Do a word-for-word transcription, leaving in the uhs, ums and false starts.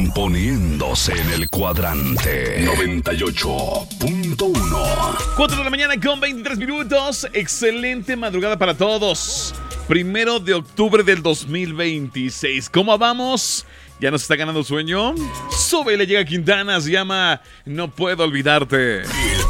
Poniéndose en el cuadrante noventa y ocho punto uno. cuatro de la mañana con veintitrés minutos. Excelente madrugada para todos. Primero de octubre del dos mil veintiséis. ¿Cómo vamos? ¿Ya nos está ganando sueño? Sube, le llega Quintana, se llama No Puedo Olvidarte. El